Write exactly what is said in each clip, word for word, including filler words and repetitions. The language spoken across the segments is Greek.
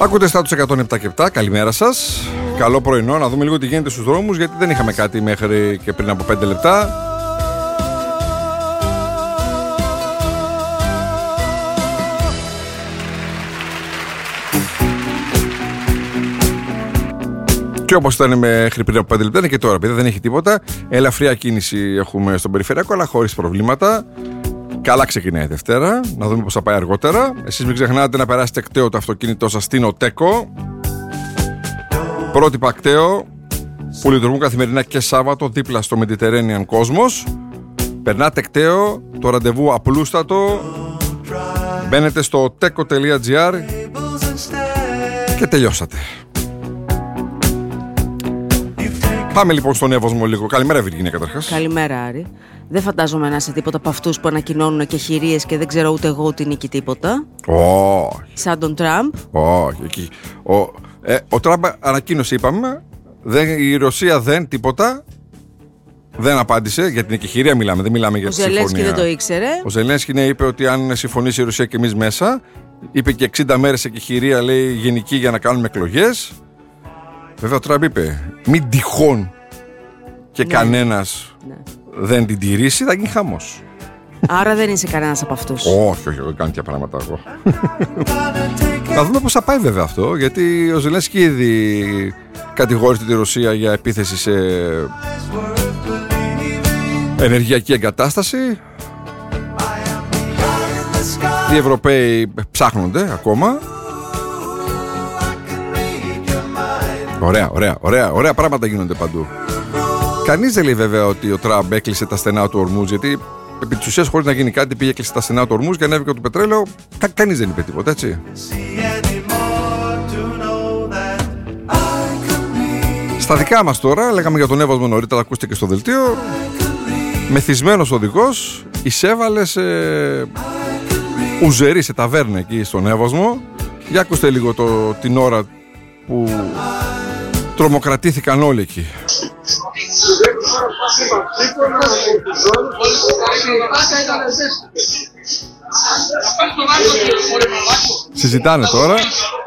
Ακούτε Στάτους εκατόν επτά και επτά, καλημέρα σας. Καλό πρωινό, να δούμε λίγο τι γίνεται στους δρόμους, γιατί δεν είχαμε κάτι μέχρι και πριν από πέντε λεπτά. Και όπως ήταν μέχρι πριν από πέντε λεπτά, είναι και τώρα, επειδή δεν έχει τίποτα. Ελαφριά κίνηση έχουμε στον περιφερειακό, αλλά χωρίς προβλήματα. Καλά ξεκινάει η Δευτέρα, να δούμε πώς θα πάει αργότερα. Εσείς μην ξεχνάτε να περάσετε κταίο το αυτοκίνητό σας στην ΟΤΕΚΟ. Πρότυπα κταίο που λειτουργούν καθημερινά και Σάββατο δίπλα στο Mediterranean Cosmos. Περνάτε κταίο, το ραντεβού απλούστατο. Μπαίνετε στο oteco τελεία gr και τελειώσατε. Πάμε λοιπόν στον Εύωσμο λίγο. Καλημέρα, Βυργίνια, καταρχάς. Καλημέρα, Άρη. Δεν φαντάζομαι να είσαι τίποτα από αυτούς που ανακοινώνουν και χειρίες και δεν ξέρω ούτε εγώ ούτε νίκη τίποτα. Όχι. Σαν τον Τραμπ. Όχι. Ο, ε, ο Τραμπ ανακοίνωσε, είπαμε. Δεν, η Ρωσία δεν τίποτα. Δεν απάντησε. Για την εκεχηρία μιλάμε. Δεν μιλάμε για τη συμφωνία. Ο Ζελένσκι δεν το ήξερε. Ο Ζελένσκι ναι, είπε ότι αν συμφωνήσει η Ρωσία και εμείς μέσα. Είπε και εξήντα μέρες εκεχηρία, λέει, γενική για να κάνουμε εκλογές. Βέβαια ο Τραμπ είπε μην τυχόν και ναι. κανένας ναι. δεν την τηρήσει, θα γίνει χαμός. Άρα δεν είσαι κανένας από αυτούς. Όχι, όχι, δεν κάνω τέτοια πράγματα εγώ. Να δούμε πώς θα πάει βέβαια αυτό, γιατί ο Ζελένσκι ήδη κατηγόρησε τη Ρωσία για επίθεση σε ενεργειακή εγκατάσταση. Οι Ευρωπαίοι ψάχνονται ακόμα. Ωραία, ωραία, ωραία, ωραία πράγματα γίνονται παντού. Κανείς δεν λέει βέβαια ότι ο Τραμπ έκλεισε τα στενά του Ορμούζ, γιατί επί της ουσίας χωρίς να γίνει κάτι πήγε έκλεισε τα στενά του Ορμούζ και ανέβηκε το πετρέλαιο. Κα, κανείς δεν είπε τίποτα, έτσι. Στα δικά μας τώρα, λέγαμε για τον Εύωσμο νωρίτερα, ακούστε και στο δελτίο. Μεθυσμένος οδηγός εισέβαλε σε ουζερί, σε ταβέρνα εκεί στον Εύωσμο. Για ακούστε λίγο το, την ώρα που τρομοκρατήθηκαν όλοι εκεί. Συζητάνε τώρα.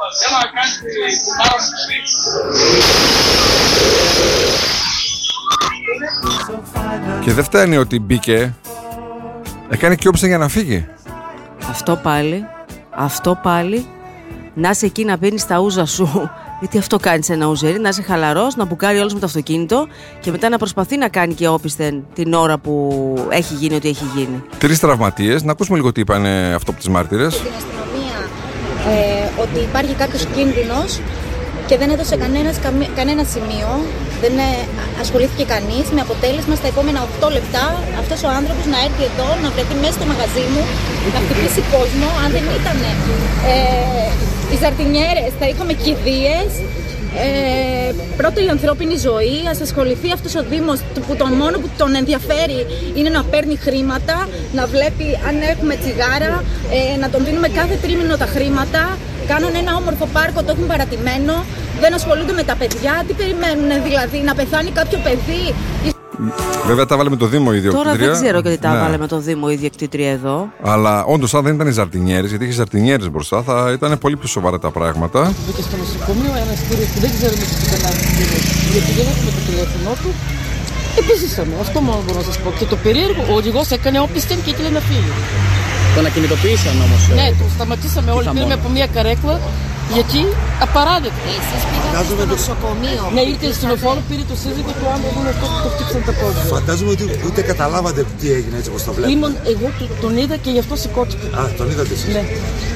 Και δεν φτάνει ότι μπήκε, έκανε και όψε για να φύγει. Αυτό πάλι, αυτό πάλι, να είσαι εκεί να πίνεις τα ούζα σου. Γιατί αυτό κάνει σε ένα ουζερί, να είσαι χαλαρός, να μπουκάρει όλος με το αυτοκίνητο και μετά να προσπαθεί να κάνει και όπισθεν την ώρα που έχει γίνει ό,τι έχει γίνει. Τρεις τραυματίες. Να ακούσουμε λίγο τι είπαν αυτό από τις μάρτυρες. Στην αστυνομία ε, ότι υπάρχει κάποιος κίνδυνος και δεν έδωσε κανένας, κανένα σημείο. Δεν ε, ασχολήθηκε κανείς, με αποτέλεσμα στα επόμενα οκτώ λεπτά αυτός ο άνθρωπος να έρθει εδώ, να βρεθεί μέσα στο μαγαζί μου, να χτυπήσει κόσμο. Αν δεν ήταν ε, οι ζαρτινιέρες, θα είχαμε κηδείες. Ε, πρώτο η ανθρώπινη ζωή, ας ασχοληθεί αυτός ο Δήμος που το μόνο που τον ενδιαφέρει είναι να παίρνει χρήματα, να βλέπει αν έχουμε τσιγάρα, ε, να τον δίνουμε κάθε τρίμηνο τα χρήματα. Κάνουν ένα όμορφο πάρκο, το έχουν παρατημένο, δεν ασχολούνται με τα παιδιά. Τι περιμένουν δηλαδή, να πεθάνει κάποιο παιδί? Βέβαια τα βάλε με το Δήμο η ιδιοκτήτρια. Τώρα δεν ξέρω γιατί τα ναι. βάλε με το Δήμο η ιδιοκτήτρια εδώ. Αλλά όντως, αν δεν ήταν οι ζαρτινιέρες, γιατί είχε ζαρτινιέρες μπροστά, θα ήταν πολύ πιο σοβαρά τα πράγματα. Μπήκε στο νοσοκομείο ένας κύριος που δεν ξέρουμε τι έκανε, γιατί δεν έχουμε το τηλέφωνο του. Επιζήσαμε. Αυτό μόνο μπορώ να σας πω. Και το περίεργο, ο οδηγός έκανε όπισθεν και ήθελε να φύγει. Τον ακινητοποίησαν όμως. Ναι, το σταματήσαμε όλοι. Πήραμε από μια καρέκλα. Γιατί απαράδεκτο. Εσείς πήγατε στο νοσοκομείο. Ναι, ήρθε στην οθόνη, πήρε το σύζυγο του άντρα μου, αυτό που το χτύπησαν τα πόδια. Φαντάζομαι ότι ούτε καταλάβατε τι έγινε έτσι όπως το βλέπετε. Ήμουν, εγώ τον είδα και γι' αυτό σηκώθηκα. Α, τον είδατε εσείς. Ναι.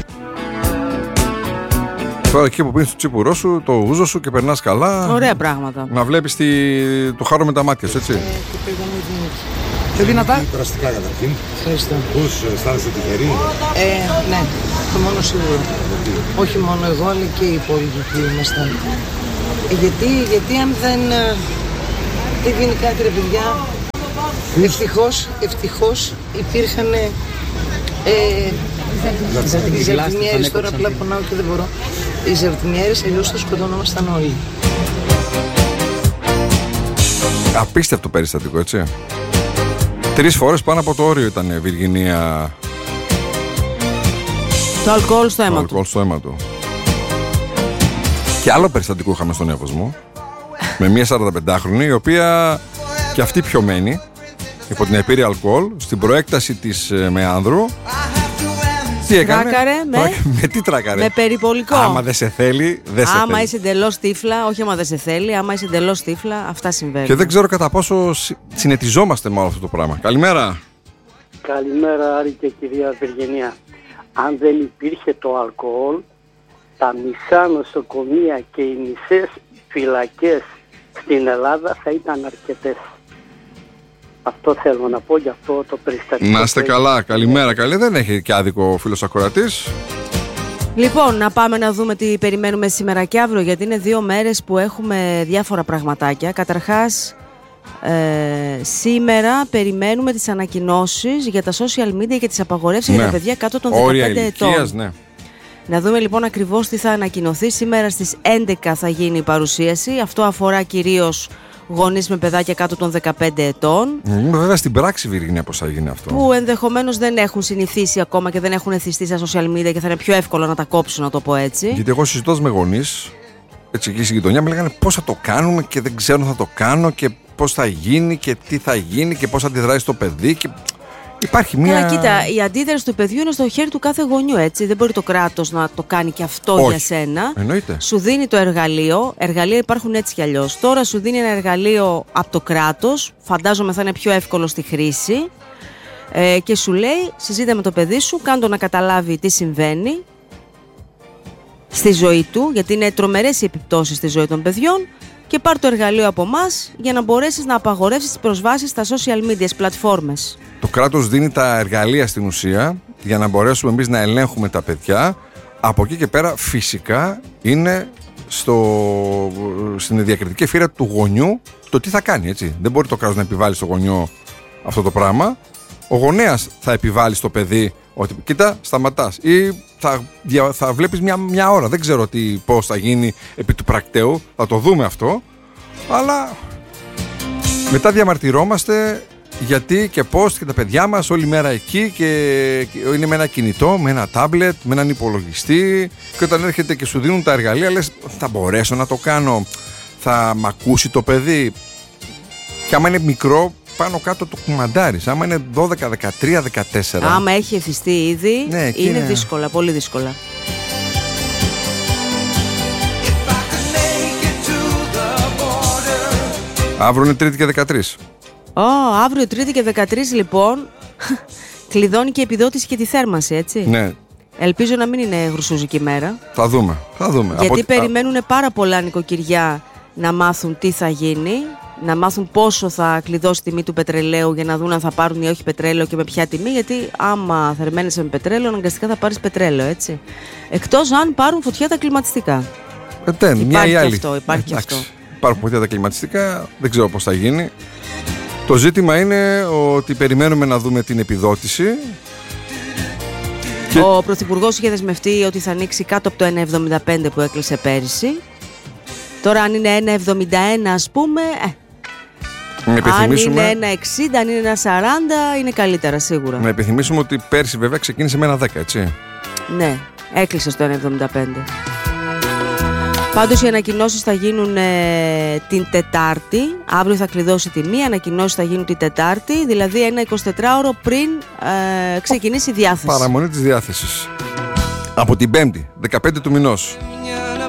Τώρα εκεί που πίνεις το τσίπουρό σου, το ούζο σου και περνάς καλά. Ωραία πράγματα. Να βλέπεις τη... το χάρο με τα μάτια σου, έτσι. Ε, και πήγαμε δυνατή. Και δυνατά. Περαστικά καταρχήν. Ευχαριστώ. Πώς αισθάνεστε τυχεροί? Ε, ναι, το μόνο σίγουρο. Όχι μόνο εγώ, αλλά και οι υπόλοιποι που ήμασταν. Ε, γιατί, γιατί αν δεν, δεν γίνει κάτι ρε παιδιά, ευτυχώς, ευτυχώς υπήρχαν ε, οι ζαρτινιέρες, τώρα απλά πονάω και δεν μπορώ. Οι ζαρτινιέρες, αλλιώς θα σκοτώνομασταν όλοι. Απίστευτο περιστατικό, έτσι. Τρεις φορές πάνω από το όριο ήταν, Βιργινία. Το αλκοόλ στο αίμα του. αλκοόλ στο αίμα του. Και άλλο περιστατικό είχαμε στον Εύωσμο. Με μια σαρανταπεντάχρονη, η οποία και αυτή πιωμένη υπό την επίρρεια αλκοόλ, στην προέκταση της ε, Μεάνδρου. Τι έκανε? Τράκαρε με... με τι τράκαρε? Με περιπολικό. Άμα δεν σε θέλει, δεν σε άμα θέλει. είσαι εντελώς τύφλα, όχι άμα δεν σε θέλει, άμα είσαι εντελώς τύφλα, αυτά συμβαίνουν. Και δεν ξέρω κατά πόσο συνετιζόμαστε με όλο αυτό το πράγμα. Καλημέρα. Καλημέρα Άρη και κυρία Βεργενία. Αν δεν υπήρχε το αλκοόλ, τα μισά νοσοκομεία και οι μισές φυλακές στην Ελλάδα θα ήταν αρκετές. Αυτό θέλω να πω, γι' αυτό το περιστατικό. Να είστε καλά, καλημέρα. Καλή, δεν έχει και άδικο ο φίλος ακροατής. Λοιπόν, να πάμε να δούμε τι περιμένουμε σήμερα και αύριο, γιατί είναι δύο μέρες που έχουμε διάφορα πραγματάκια. Καταρχάς, ε, σήμερα περιμένουμε τις ανακοινώσεις για τα social media και τις απαγορεύσεις ναι. για τα παιδιά κάτω των όρια δεκαπέντε ηλικίας, ετών. Ναι. Να δούμε λοιπόν ακριβώς τι θα ανακοινωθεί. Σήμερα στις έντεκα θα γίνει η παρουσίαση. Αυτό αφορά κυρίως γονείς με παιδάκια κάτω των δεκαπέντε ετών. Mm, βέβαια στην πράξη, Βυργινία, πώς θα γίνει αυτό. Που ενδεχομένως δεν έχουν συνηθίσει ακόμα και δεν έχουν εθιστεί στα social media και θα είναι πιο εύκολο να τα κόψουν, να το πω έτσι. Γιατί εγώ συζητώ με γονείς, έτσι εκεί στη γειτονιά, μου λέγανε πώς θα το κάνουμε και δεν ξέρω αν θα το κάνω και πώς θα γίνει και τι θα γίνει και πώς θα αντιδράσει το παιδί. Και... Υπάρχει μια... Καλά, κοίτα, η αντίδραση του παιδιού είναι στο χέρι του κάθε γονιού, έτσι. Δεν μπορεί το κράτος να το κάνει και αυτό Όχι. για σένα. Εννοείται. Σου δίνει το εργαλείο. Εργαλεία υπάρχουν έτσι κι αλλιώς. Τώρα σου δίνει ένα εργαλείο από το κράτος. Φαντάζομαι θα είναι πιο εύκολο στη χρήση. Ε, και σου λέει, συζήτα με το παιδί σου, κάνε το να καταλάβει τι συμβαίνει στη ζωή του, γιατί είναι τρομερές οι επιπτώσεις στη ζωή των παιδιών. Και πάρ' το εργαλείο από εμάς για να μπορέσεις να απαγορεύσεις τις προσβάσεις στα social media, στις πλατφόρμες. Το κράτος δίνει τα εργαλεία στην ουσία για να μπορέσουμε εμείς να ελέγχουμε τα παιδιά. Από εκεί και πέρα φυσικά είναι στο, στην διακριτική ευχέρεια του γονιού το τι θα κάνει, έτσι. Δεν μπορεί το κράτος να επιβάλλει στο γονιό αυτό το πράγμα. Ο γονέας θα επιβάλλει στο παιδί ότι κοίτα, σταματάς ή θα, θα βλέπεις μια, μια ώρα. Δεν ξέρω τι, πώς θα γίνει επί του πρακτέου, θα το δούμε αυτό. Αλλά μετά διαμαρτυρόμαστε γιατί και πώς και τα παιδιά μας όλη μέρα εκεί και είναι με ένα κινητό, με ένα τάμπλετ, με έναν υπολογιστή και όταν έρχεται και σου δίνουν τα εργαλεία λες θα μπορέσω να το κάνω, θα μ' ακούσει το παιδί. Και άμα είναι μικρό πάνω κάτω το κουμαντάρεις, άμα είναι δώδεκα, δεκατρία, δεκατέσσερα. Άμα έχει εθιστεί ήδη, ναι, είναι, είναι δύσκολα, πολύ δύσκολα. Αύριο είναι Τρίτη και δεκατρείς. Ω, oh, αύριο Τρίτη και δεκατρείς λοιπόν κλειδώνει και η επιδότηση και τη θέρμανση, έτσι. Ναι. Ελπίζω να μην είναι γρουσούζικη μέρα. Θα δούμε, θα δούμε. Γιατί Από... περιμένουν πάρα πολλά νοικοκυριά να μάθουν τι θα γίνει, να μάθουν πόσο θα κλειδώσει η τιμή του πετρελαίου για να δουν αν θα πάρουν ή όχι πετρέλαιο και με ποια τιμή. Γιατί άμα θερμαίνεσαι με πετρέλαιο, αναγκαστικά θα πάρεις πετρέλαιο, έτσι. Εκτός αν πάρουν φωτιά τα κλιματιστικά. Ε, μια ή άλλη. Αυτό, υπάρχει και αυτό. Υπάρχουν φωτιά τα κλιματιστικά, δεν ξέρω πώς θα γίνει. Το ζήτημα είναι ότι περιμένουμε να δούμε την επιδότηση. Και... Ο Πρωθυπουργός είχε δεσμευτεί ότι θα ανοίξει κάτω από το ένα κόμμα εβδομήντα πέντε που έκλεισε πέρυσι. Τώρα αν είναι ένα κόμμα εβδομήντα ένα ας πούμε, ε, αν είναι ένα κόμμα εξήντα, αν είναι ένα κόμμα σαράντα είναι καλύτερα σίγουρα. Να επιθυμίσουμε ότι πέρσι βέβαια ξεκίνησε με ένα δέκα, έτσι. Ναι, έκλεισε στο ένα κόμμα εβδομήντα πέντε. Πάντως οι ανακοινώσεις θα γίνουν ε, την Τετάρτη. Αύριο θα κλειδώσει τη μία, ανακοινώσεις θα γίνουν την Τετάρτη, δηλαδή ένα εικοσιτετράωρο πριν ε, ξεκινήσει η διάθεση. Παραμονή της διάθεσης. Από την Πέμπτη, δεκαπέντε του μηνός.